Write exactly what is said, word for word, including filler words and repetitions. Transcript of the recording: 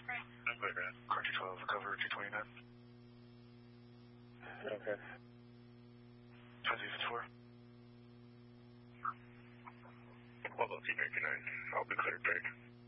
I'm clear, man. Car two twelve, recover two twenty-nine. Okay. How's it for? Level T ninety-nine. I'll be cleared back.